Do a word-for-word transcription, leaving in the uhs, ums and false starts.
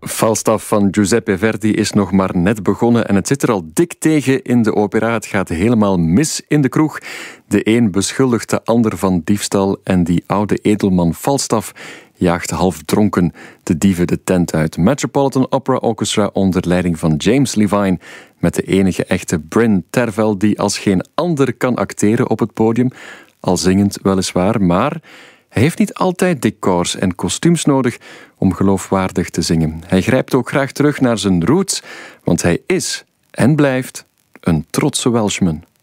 Falstaff van Giuseppe Verdi is nog maar net begonnen en het zit er al dik tegen in de opera. Het gaat helemaal mis in de kroeg. De een beschuldigt de ander van diefstal en die oude edelman Falstaff jaagt half dronken de dieven de tent uit. Metropolitan Opera Orchestra onder leiding van James Levine met de enige echte Bryn Tervel die als geen ander kan acteren op het podium, al zingend weliswaar, maar hij heeft niet altijd decors en kostuums nodig om geloofwaardig te zingen. Hij grijpt ook graag terug naar zijn roots, want hij is en blijft een trotse Welshman.